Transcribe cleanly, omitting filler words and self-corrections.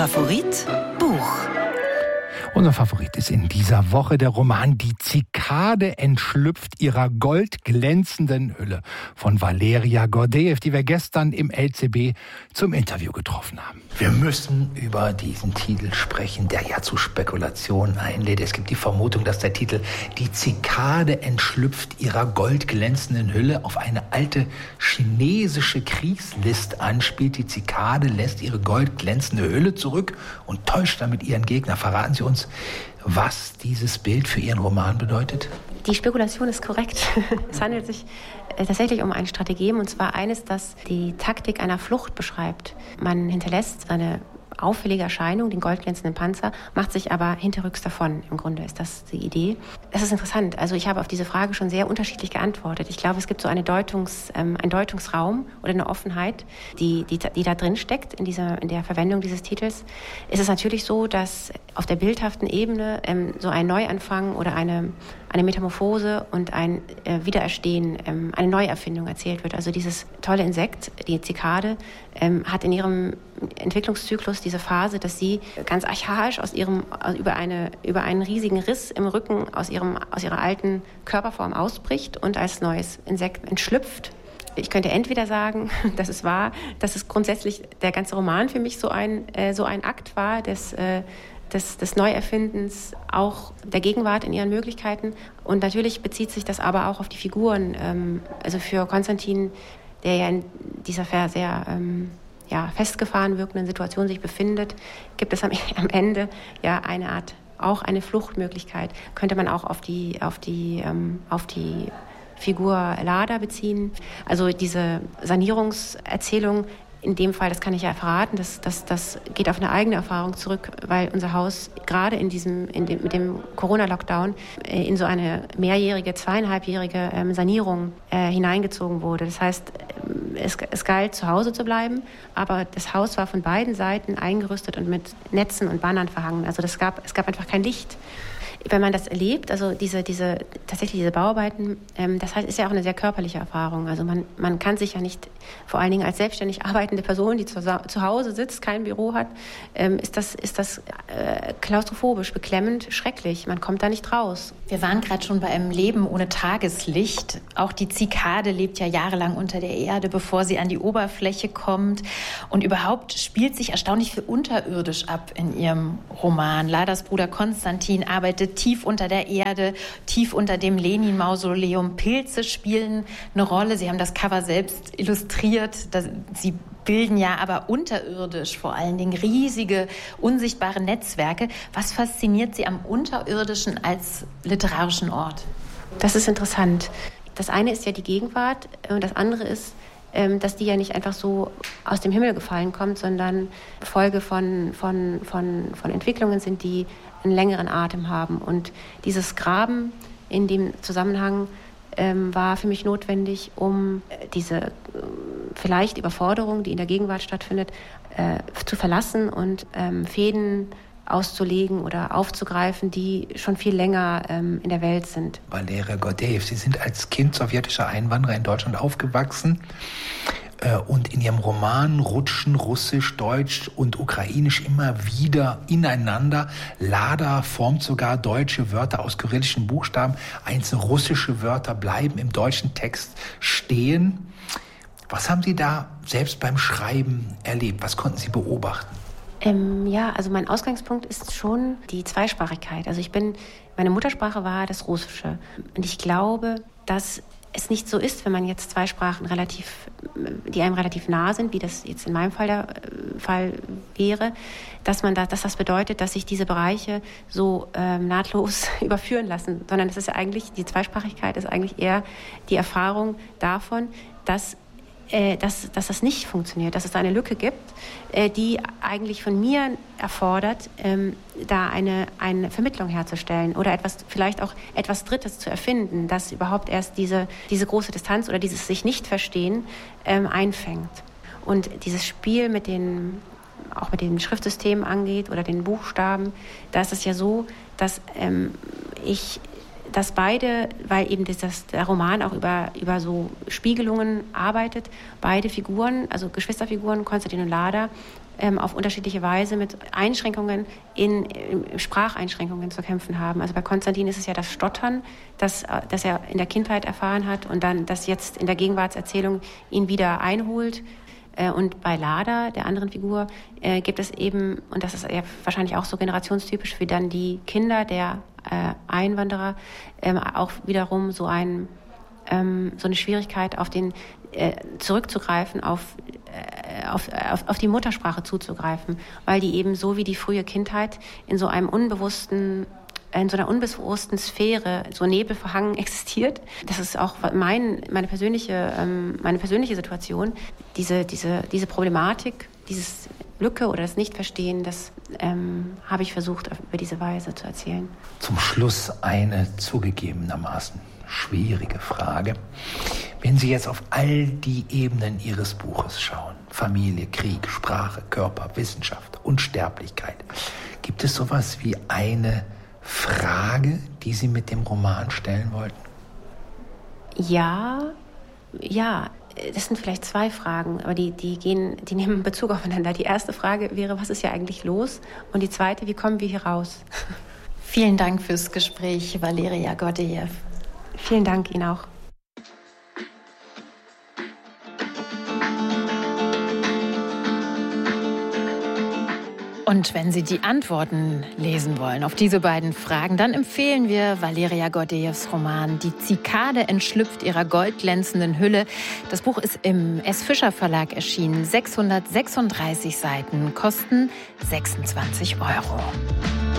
Favorit Buch. Unser Favorit ist in dieser Woche der Roman Die Zikade entschlüpft ihrer goldglänzenden Hülle von Valeria Gordeev, die wir gestern im LCB zum Interview getroffen haben. Wir müssen über diesen Titel sprechen, der ja zu Spekulationen einlädt. Es gibt die Vermutung, dass der Titel Die Zikade entschlüpft ihrer goldglänzenden Hülle auf eine alte chinesische Kriegslist anspielt. Die Zikade lässt ihre goldglänzende Hülle zurück und täuscht damit ihren Gegner. Verraten Sie uns, was dieses Bild für Ihren Roman bedeutet? Die Spekulation ist korrekt. Es handelt sich tatsächlich um ein Strategem, und zwar eines, das die Taktik einer Flucht beschreibt. Man hinterlässt eine auffällige Erscheinung, den goldglänzenden Panzer, macht sich aber hinterrücks davon. Im Grunde ist das die Idee. Das ist interessant. Also ich habe auf diese Frage schon sehr unterschiedlich geantwortet. Ich glaube, es gibt so einen Deutungsraum oder eine Offenheit, die da drin steckt in der Verwendung dieses Titels. Es ist natürlich so, dass auf der bildhaften Ebene so ein Neuanfang oder eine Metamorphose und ein Wiedererstehen, eine Neuerfindung erzählt wird. Also dieses tolle Insekt, die Zikade, hat in ihrem Entwicklungszyklus diese Phase, dass sie ganz archaisch über einen riesigen Riss im Rücken aus ihrer alten Körperform ausbricht und als neues Insekt entschlüpft. Ich könnte entweder sagen, dass es wahr, dass es grundsätzlich der ganze Roman für mich so ein Akt war, des Neuerfindens, auch der Gegenwart in ihren Möglichkeiten. Und natürlich bezieht sich das aber auch auf die Figuren. Also für Konstantin, der ja in dieser sehr festgefahren wirkenden Situation sich befindet, gibt es am Ende ja eine Fluchtmöglichkeit. Könnte man auch auf die Figur Lada beziehen. Also diese Sanierungserzählung, in dem Fall, das kann ich ja verraten, das geht auf eine eigene Erfahrung zurück, weil unser Haus gerade mit dem Corona-Lockdown in so eine mehrjährige, 2,5-jährige Sanierung hineingezogen wurde. Das heißt, es galt, zu Hause zu bleiben, aber das Haus war von beiden Seiten eingerüstet und mit Netzen und Bannern verhangen. Also es gab einfach kein Licht. Wenn man das erlebt, also diese Bauarbeiten, das heißt, ist ja auch eine sehr körperliche Erfahrung. Also man kann sich ja nicht, vor allen Dingen als selbstständig arbeitende Person, die zu Hause sitzt, kein Büro hat, ist das klaustrophobisch, beklemmend, schrecklich. Man kommt da nicht raus. Wir waren gerade schon bei einem Leben ohne Tageslicht. Auch die Zikade lebt ja jahrelang unter der Erde, bevor sie an die Oberfläche kommt. Und überhaupt spielt sich erstaunlich viel unterirdisch ab in ihrem Roman. Ladas Bruder Konstantin arbeitet tief unter der Erde, tief unter dem Lenin-Mausoleum. Pilze spielen eine Rolle. Sie haben das Cover selbst illustriert. Sie bilden ja aber unterirdisch vor allen Dingen riesige, unsichtbare Netzwerke. Was fasziniert Sie am Unterirdischen als literarischen Ort? Das ist interessant. Das eine ist ja die Gegenwart und das andere ist, dass die ja nicht einfach so aus dem Himmel gefallen kommt, sondern Folge von Entwicklungen sind, die einen längeren Atem haben. Und dieses Graben in dem Zusammenhang war für mich notwendig, um diese vielleicht Überforderung, die in der Gegenwart stattfindet, zu verlassen und Fäden auszulegen oder aufzugreifen, die schon viel länger in der Welt sind. Valeria Gordeev, Sie sind als Kind sowjetischer Einwanderer in Deutschland aufgewachsen und in Ihrem Roman rutschen Russisch, Deutsch und Ukrainisch immer wieder ineinander. Lada formt sogar deutsche Wörter aus kyrillischen Buchstaben. Einzelne russische Wörter bleiben im deutschen Text stehen. Was haben Sie da selbst beim Schreiben erlebt? Was konnten Sie beobachten? Also mein Ausgangspunkt ist schon die Zweisprachigkeit. Also meine Muttersprache war das Russische. Und ich glaube, dass es nicht so ist, wenn man jetzt zwei Sprachen die einem relativ nah sind, wie das jetzt in meinem Fall der Fall wäre, dass das bedeutet, dass sich diese Bereiche so nahtlos überführen lassen, sondern es ist ja eigentlich, die Zweisprachigkeit ist eigentlich eher die Erfahrung davon, dass das nicht funktioniert, dass es da eine Lücke gibt, die eigentlich von mir erfordert, da eine Vermittlung herzustellen oder vielleicht auch etwas Drittes zu erfinden, das überhaupt erst diese große Distanz oder dieses sich nicht verstehen einfängt. Und dieses Spiel auch mit den Schriftsystemen angeht oder den Buchstaben, da ist es ja so, dass ich dass beide, weil eben der Roman auch über so Spiegelungen arbeitet, beide Figuren, also Geschwisterfiguren, Konstantin und Lada, auf unterschiedliche Weise mit Einschränkungen Spracheinschränkungen zu kämpfen haben. Also bei Konstantin ist es ja das Stottern, das er in der Kindheit erfahren hat und dann das jetzt in der Gegenwartserzählung ihn wieder einholt. Und bei Lada, der anderen Figur, gibt es eben, und das ist ja wahrscheinlich auch so generationstypisch wie dann die Kinder der Einwanderer, auch wiederum so eine Schwierigkeit zurückzugreifen, auf die Muttersprache zuzugreifen, weil die eben so wie die frühe Kindheit in so einer unbewussten Sphäre, so nebelverhangen existiert. Das ist auch meine persönliche Situation. Diese Problematik, dieses Lücke oder das Nichtverstehen, das habe ich versucht, über diese Weise zu erzählen. Zum Schluss eine zugegebenermaßen schwierige Frage. Wenn Sie jetzt auf all die Ebenen Ihres Buches schauen, Familie, Krieg, Sprache, Körper, Wissenschaft, Unsterblichkeit, gibt es sowas wie eine Frage, die Sie mit dem Roman stellen wollten? Ja, das sind vielleicht zwei Fragen, aber die nehmen Bezug aufeinander. Die erste Frage wäre, was ist ja eigentlich los? Und die zweite, wie kommen wir hier raus? Vielen Dank fürs Gespräch, Valeria Gordejew. Vielen Dank Ihnen auch. Und wenn Sie die Antworten lesen wollen auf diese beiden Fragen, dann empfehlen wir Valeria Gordejews Roman Die Zikade entschlüpft ihrer goldglänzenden Hülle. Das Buch ist im S. Fischer Verlag erschienen. 636 Seiten, kosten 26 €.